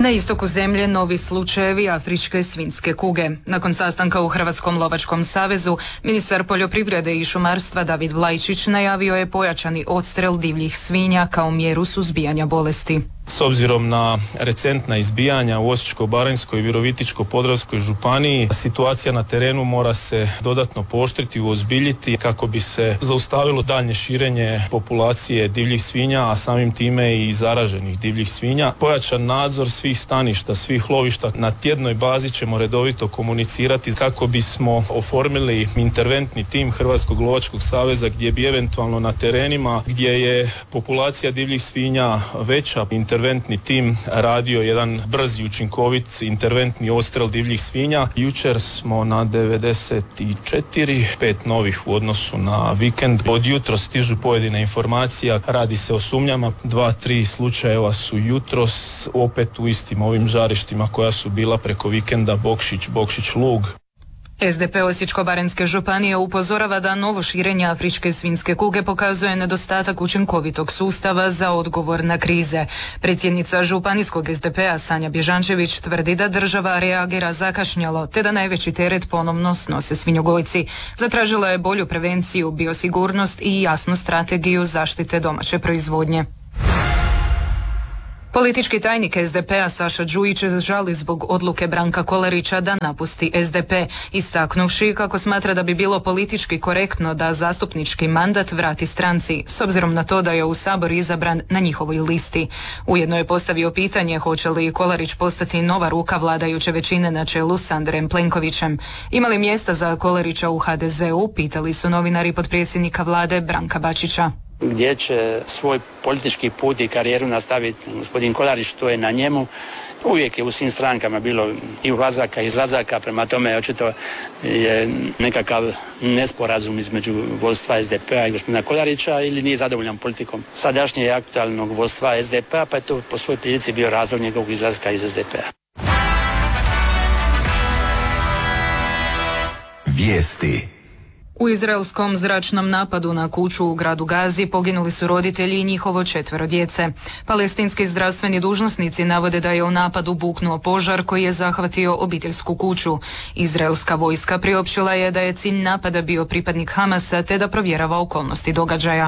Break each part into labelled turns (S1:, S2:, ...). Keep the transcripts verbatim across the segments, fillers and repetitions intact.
S1: Na istoku zemlje novi slučajevi afričke svinjske kuge. Nakon sastanka u Hrvatskom lovačkom savezu, ministar poljoprivrede i šumarstva David Vlajčić najavio je pojačani odstrel divljih svinja kao mjeru suzbijanja bolesti.
S2: S obzirom na recentna izbijanja u Osječko-baranjskoj i Virovitičko-podravskoj županiji, situacija na terenu mora se dodatno pooštriti i uozbiljiti kako bi se zaustavilo daljnje širenje populacije divljih svinja, a samim time i zaraženih divljih svinja. Pojačan nadzor svih staništa, svih lovišta na tjednoj bazi ćemo redovito komunicirati kako bismo oformili interventni tim Hrvatskog lovačkog saveza gdje bi eventualno na terenima gdje je populacija divljih svinja veća, interventni tim radio jedan brzi, učinkovit interventni odstrel divljih svinja. Jučer smo na devedeset četiri, pet novih u odnosu na vikend. Od jutros stižu pojedine informacija, radi se o sumnjama. Dva, tri slučajeva su jutros opet u istim ovim žarištima koja su bila preko vikenda Bokšić, Bokšić Lug.
S1: S D P Osječko-baranjske županije upozorava da novo širenje afričke svinjske kuge pokazuje nedostatak učinkovitog sustava za odgovor na krize. Predsjednica županijskog S D P-a Sanja Bježančević tvrdi da država reagira zakašnjelo, te da najveći teret ponovno snose svinjogojci. Zatražila je bolju prevenciju, biosigurnost i jasnu strategiju zaštite domaće proizvodnje. Politički tajnik S D P-a Saša Đujić žali zbog odluke Branka Kolarića da napusti S D P, istaknuvši kako smatra da bi bilo politički korektno da zastupnički mandat vrati stranci, s obzirom na to da je u Sabor izabran na njihovoj listi. Ujedno je postavio pitanje hoće li Kolarić postati nova ruka vladajuće većine na čelu s Andrejem Plenkovićem. Ima li mjesta za Kolarića u H D Z-u, pitali su novinari potpredsjednika vlade Branka Bačića.
S3: Gdje će svoj politički put i karijeru nastaviti gospodin Kolarić, to je na njemu. Uvijek je u svim strankama bilo i ulazaka i izlazaka, prema tome očito je nekakav nesporazum između vodstva S D P-a i gospodina Kolarića ili nije zadovoljan politikom sadašnje aktualnog vodstva S D P-a, pa je to po svoj prilici bio razlog njegovog izlaska iz S D P-a.
S4: Vijesti.
S1: U izraelskom zračnom napadu na kuću u gradu Gazi poginuli su roditelji i njihovo četvero djece. Palestinski zdravstveni dužnosnici navode da je u napadu buknuo požar koji je zahvatio obiteljsku kuću. Izraelska vojska priopćila je da je cilj napada bio pripadnik Hamasa te da provjerava okolnosti događaja.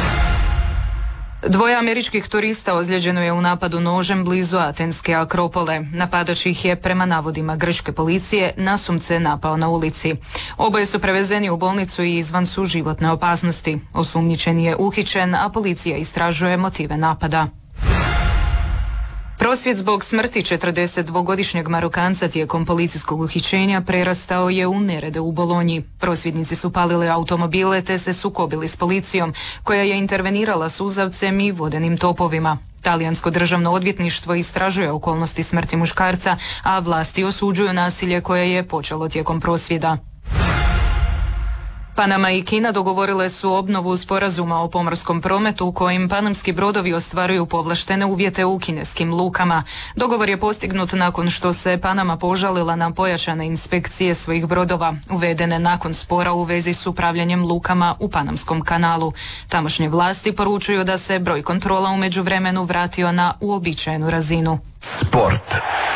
S1: Dvoje američkih turista ozlijeđeno je u napadu nožem blizu atenske Akropole. Napadač ih je, prema navodima grčke policije, nasumce napao na ulici. Oboje su prevezeni u bolnicu i izvan su životne opasnosti. Osumnjičeni je uhićen, a policija istražuje motive napada. Prosvjed zbog smrti četrdesetdvogodišnjeg Marokanca tijekom policijskog uhićenja prerastao je u nerede u Bolonji. Prosvjednici su palili automobile te se sukobili s policijom, koja je intervenirala suzavcem i vodenim topovima. Talijansko državno odvjetništvo istražuje okolnosti smrti muškarca, a vlasti osuđuju nasilje koje je počelo tijekom prosvjeda. Panama i Kina dogovorile su obnovu sporazuma o pomorskom prometu kojim panamski brodovi ostvaruju povlaštene uvjete u kineskim lukama. Dogovor je postignut nakon što se Panama požalila na pojačane inspekcije svojih brodova, uvedene nakon spora u vezi s upravljanjem lukama u Panamskom kanalu. Tamošnje vlasti poručuju da se broj kontrola u međuvremenu vratio na uobičajenu razinu.
S4: Sport.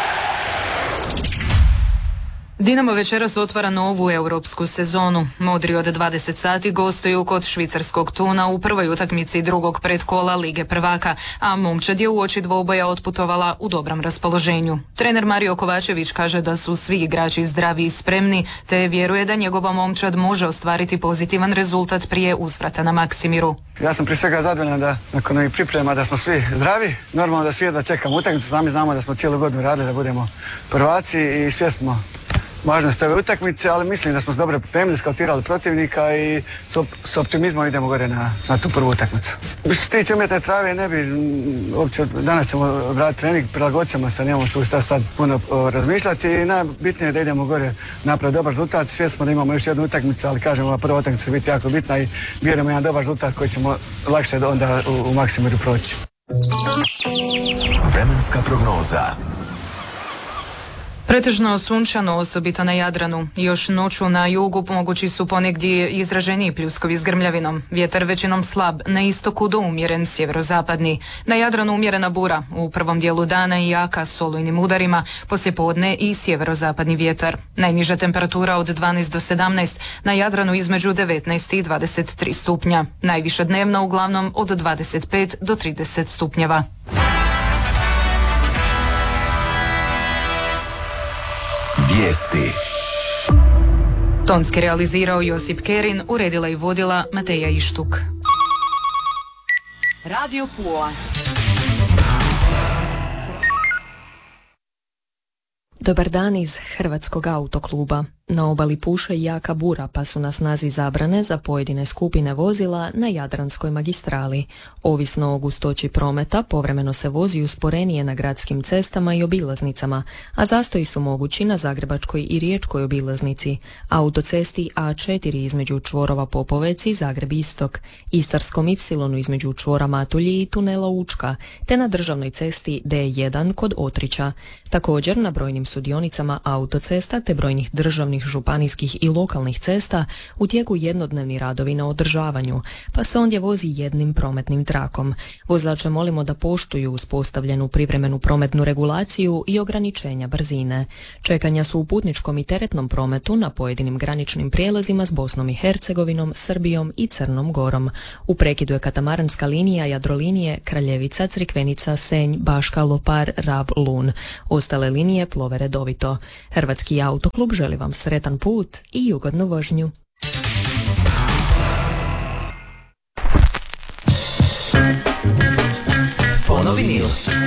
S1: Dinamo večeras otvara novu europsku sezonu. Modri od dvadeset sati gostuju kod švicarskog Tuna u prvoj utakmici drugog predkola Lige prvaka, a momčad je uoči dvoboja otputovala u dobrom raspoloženju. Trener Mario Kovačević kaže da su svi igrači zdravi i spremni, te vjeruje da njegova momčad može ostvariti pozitivan rezultat prije uzvrata na Maksimiru.
S5: Ja sam prije svega zadovoljan da nakon ovih priprema da smo svi zdravi, normalno da svi jedva čekamo utakmicu, sami znamo da smo cijelu godinu radili da budemo prvaci i svjesno važnost ove utakmice, ali mislim da smo se dobro pripremili, skautirali protivnika i s, op- s optimizmom idemo gore na, na tu prvu utakmicu. Što se tiče umjetne trave, ne bi uopće, danas ćemo odraditi trening, prilagodit ćemo se, nemamo tu šta sad puno o, razmišljati i najbitnije je da idemo gore napraviti dobar rezultat. Svjesni smo da imamo još jednu utakmicu, ali kažemo ova prva utakmica će biti jako bitna i vjerujemo jedan dobar rezultat koji ćemo lakše onda u, u Maksimiru proći.
S4: Vremenska prognoza.
S1: Pretežno sunčano, osobito na Jadranu. Još noću na jugu mogući su ponegdje izraženiji pljuskovi s grmljavinom. Vjetar većinom slab, na istoku do umjeren sjeverozapadni. Na Jadranu umjerena bura, u prvom dijelu dana i jaka s olujnim udarima, poslijepodne i sjeverozapadni vjetar. Najniža temperatura od dvanaest do sedamnaest, na Jadranu između devetnaest i dvadeset tri stupnja. Najviša dnevna uglavnom od dvadeset pet do trideset stupnjeva.
S4: Vijesti.
S1: Tonski realizirao Josip Kerin, uredila i vodila Mateja Ištuk.
S6: Radio Pula.
S7: Dobar dan iz Hrvatskog autokluba. Na obali puše jaka bura, pa su na snazi zabrane za pojedine skupine vozila na Jadranskoj magistrali. Ovisno o gustoći prometa, povremeno se vozi usporenije na gradskim cestama i obilaznicama, a zastoji su mogući na Zagrebačkoj i Riječkoj obilaznici, autocesti A četiri između čvorova Popovec i Zagreb Istok, Istarskom Y između čvora Matulji i tunela Učka, te na državnoj cesti D jedan kod Otrića. Također na brojnim sudionicama autocesta te brojnih državnih, županijskih i lokalnih cesta u tijeku jednodnevni radovi na održavanju, pa se ondje vozi jednim prometnim trakom. Vozače molimo da poštuju uspostavljenu privremenu prometnu regulaciju i ograničenja brzine. Čekanja su u putničkom i teretnom prometu na pojedinim graničnim prijelazima s Bosnom i Hercegovinom, Srbijom i Crnom Gorom. U prekidu je katamaranska linija Jadrolinije Kraljevica, Crikvenica, Senj, Baška, Lopar, Rab, Lun. Ostale linije plove redovito. Hrvatski autoklub želi vam sretan put i ugodnu vožnju.
S4: Fonovinil.